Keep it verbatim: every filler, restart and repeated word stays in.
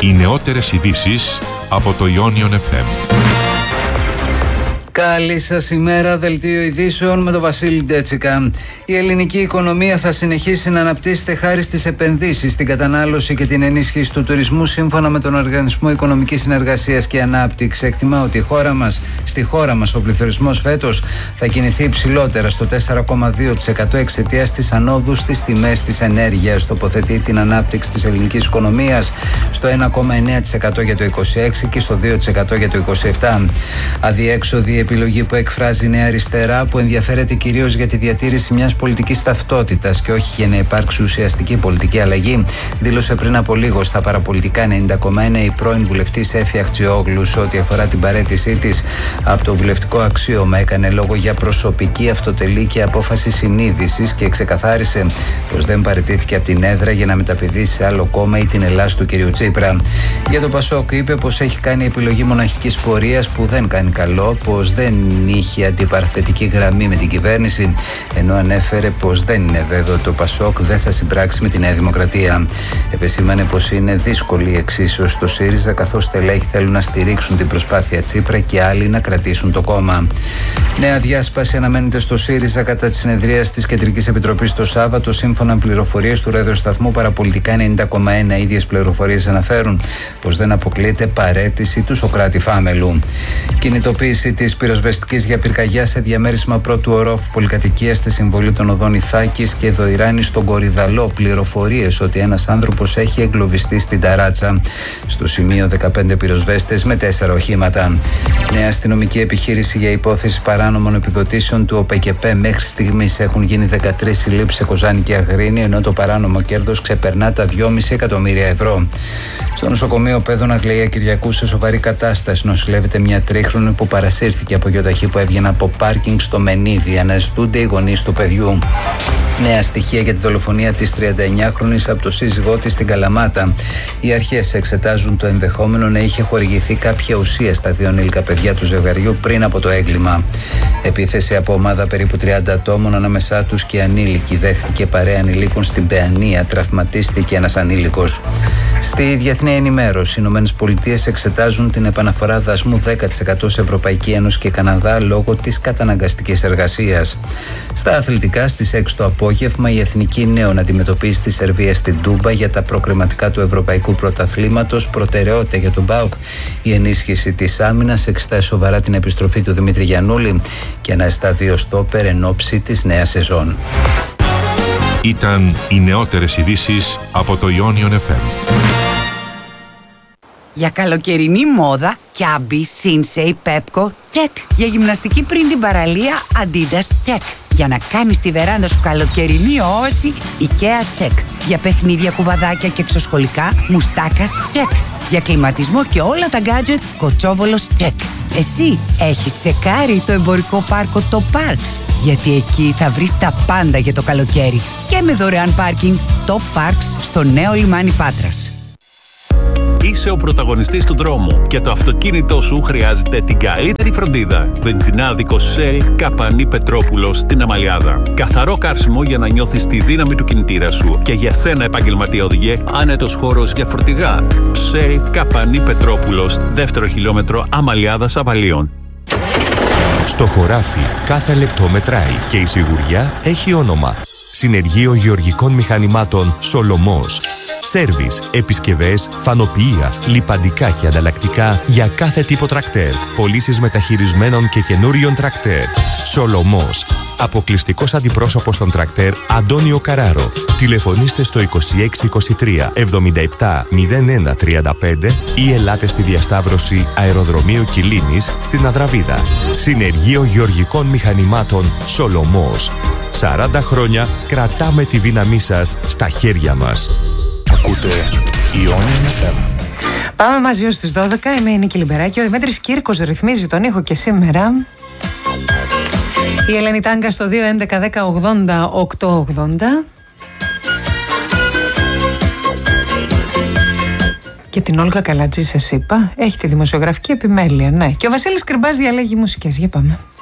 Οι νεότερες ειδήσεις από το Ionion εφ εμ. Καλή σας ημέρα, δελτίο ειδήσεων με τον Βασίλη Ντέτσικα. Η ελληνική οικονομία θα συνεχίσει να αναπτύσσεται χάρη στις επενδύσεις, την κατανάλωση και την ενίσχυση του τουρισμού, σύμφωνα με τον Οργανισμό Οικονομικής Συνεργασίας και Ανάπτυξης. Εκτιμά ότι η χώρα μας, στη χώρα μας ο πληθωρισμός φέτος θα κινηθεί υψηλότερα στο τέσσερα κόμμα δύο τοις εκατό εξαιτίας της ανόδου στις τιμές της ενέργειας. Τοποθετεί την ανάπτυξη της ελληνικής οικονομίας στο ένα κόμμα εννέα τοις εκατό για το είκοσι έξι και στο δύο τοις εκατό για το είκοσι επτά. Αδιέξοδη επιλογή που εκφράζει η Νέα Αριστερά, που ενδιαφέρεται κυρίως για τη διατήρηση μιας πολιτικής ταυτότητας και όχι για να υπάρξει ουσιαστική πολιτική αλλαγή, δήλωσε πριν από λίγο στα παραπολιτικά ενενήντα κόμμα ένα η πρώην βουλευτής Έφη Αχτσιόγλου. Σε ό,τι αφορά την παραίτησή της από το βουλευτικό αξίωμα, έκανε λόγο για προσωπική αυτοτελή και απόφαση συνείδησης και ξεκαθάρισε πως δεν παραιτήθηκε από την έδρα για να μεταπηδήσει σε άλλο κόμμα ή την Ελλάς του κ. Τσίπρα. Για το Πασόκ είπε πως έχει κάνει επιλογή μοναχικής πορείας που δεν κάνει καλό, πως δεν είχε αντιπαραθετική γραμμή με την κυβέρνηση, ενώ ανέφερε πως δεν είναι βέβαιο ότι το Πασόκ δεν θα συμπράξει με τη Νέα Δημοκρατία. Επεσήμανε πως είναι δύσκολη η εξίσωση στο ΣΥΡΙΖΑ, καθώς στελέχη θέλουν να στηρίξουν την προσπάθεια Τσίπρα και άλλοι να κρατήσουν το κόμμα. Νέα διάσπαση αναμένεται στο ΣΥΡΙΖΑ κατά τη συνεδρία της Κεντρικής Επιτροπής το Σάββατο, σύμφωνα με πληροφορίες του ραδιοσταθμού Παραπολιτικά ενενήντα κόμμα ένα. Οι ίδιες πληροφορίες αναφέρουν πως δεν αποκλείεται παραίτηση του Σωκράτη Φάμελου. Κινητοποίηση της πυροσβεστικής για πυρκαγιά σε διαμέρισμα πρώτου ορόφου πολυκατοικίας στη συμβολή των οδών Ιθάκης και Δοϊράνη στον Κορυδαλό. Πληροφορίες ότι ένας άνθρωπος έχει εγκλωβιστεί στην ταράτσα. Στο σημείο δεκαπέντε πυροσβέστες με τέσσερα οχήματα. Νέα αστυνομική επιχείρηση για υπόθεση παράνομων επιδοτήσεων του ΟΠΕΚΕΠΕ. Μέχρι στιγμής έχουν γίνει δεκατρείς συλλήψεις σε Κοζάνη και Αγρίνη, ενώ το παράνομο κέρδος ξεπερνά τα δυόμισι εκατομμύρια ευρώ. Στο νοσοκομείο Πέδων Αγγλία Κυριακού, σε σοβαρή κατάσταση, νοσηλεύεται μια τρίχρονη που παρασύρθηκε από γιοταχή που έβγαινε από πάρκινγκ στο Μενίδη. Αναζητούνται οι γονείς του παιδιού. Νέα στοιχεία για τη δολοφονία της τριανταεννιάχρονης από το σύζυγό της στην Καλαμάτα. Οι αρχές εξετάζουν το ενδεχόμενο να είχε χορηγηθεί κάποια ουσία στα δύο ανήλικα παιδιά του ζευγαριού πριν από το έγκλημα. Επίθεση από ομάδα περίπου τριάντα ατόμων, ανάμεσά τους και ανήλικοι, δέχθηκε παρέα ανηλίκων στην Παιανία. Τραυματίστηκε ένας ανήλικος. Στη διεθνή ενημέρωση, οι ΗΠΑ εξετάζουν την επαναφορά δασμού δέκα τοις εκατό σε Ευρωπαϊκή Ένωση και Καναδά λόγω της καταναγκαστικής εργασίας. Στα αθλητικά, στις έξι το απόγευμα, η Εθνική Νέων αντιμετωπίζει τη Σερβία στην Τούμπα για τα προκριματικά του Ευρωπαϊκού Πρωταθλήματος. Προτεραιότητα για τον ΠΑΟΚ η ενίσχυση της άμυνας, εξετάζει σοβαρά την επιστροφή του Δημήτρη Γιαννούλη και αναζητά δύο στόπερ εν ώψη της νέας σεζόν. Ήταν οι νεότερες ειδήσεις από το Ionion εφ εμ. Για καλοκαιρινή μόδα, Κιάμπι, Σίνσεϊ, Πέπκο, τσεκ. Για γυμναστική πριν την παραλία, Αντίντας, τσεκ. Για να κάνεις τη βεράντα σου καλοκαιρινή όση, Ikea, τσεκ. Για παιχνίδια, κουβαδάκια και εξωσχολικά, Μουστάκας, τσεκ. Για κλιματισμό και όλα τα γκάτζετ, Κοτσόβολος, τσεκ. Εσύ έχεις τσεκάρει το εμπορικό πάρκο το Parks? Γιατί εκεί θα βρεις τα πάντα για το καλοκαίρι. Και με δωρεάν πάρκινγκ, το Parks στο νέο λιμάνι Πάτρας. Είσαι ο πρωταγωνιστής του δρόμου και το αυτοκίνητό σου χρειάζεται την καλύτερη φροντίδα. Βενζινάδικο Shell Καπανή Πετρόπουλος στην Αμαλιάδα. Καθαρό κάρσιμο για να νιώθεις τη δύναμη του κινητήρα σου. Και για σένα, επαγγελματία οδηγέ, άνετος χώρος για φορτηγά. Shell Καπανή Πετρόπουλος, δεύτερο χιλιόμετρο Αμαλιάδας Αβαλίων. Στο χωράφι κάθε λεπτό μετράει και η σιγουριά έχει όνομα. Συνεργείο Γεωργικών Μηχανημάτων Σολομός. Σέρβις, επισκευές, φανοποιεία, λιπαντικά και ανταλλακτικά για κάθε τύπο τρακτέρ. Πωλήσεις μεταχειρισμένων και καινούριων τρακτέρ. Σολομός. Αποκλειστικός αντιπρόσωπος των τρακτέρ Αντώνιο Καράρο. Τηλεφωνήστε στο είκοσι έξι είκοσι τρία εβδομήντα επτά μηδέν ένα τριάντα πέντε ή ελάτε στη διασταύρωση Αεροδρομίου Κιλίνης στην Αδραβίδα. Συνεργείο Γεωργικών Μηχανημάτων Σολομός. σαράντα χρόνια κρατάμε τη δύναμή σας στα χέρια μας. Ακούτε Ionion εφ εμ. Πάμε μαζί ως τις δώδεκα. Είμαι η Νίκη Λιμπεράκη. Ο Δημήτρης Κύρκος ρυθμίζει τον ήχο και σήμερα. Η Ελένη Τάγκα στο δύο έντεκα δέκα ογδόντα οκτακόσια ογδόντα. Και την Όλγα Καλατζή σας είπα, έχει τη δημοσιογραφική επιμέλεια, ναι. Και ο Βασίλης Κρυμπάς διαλέγει μουσικές. Για πάμε.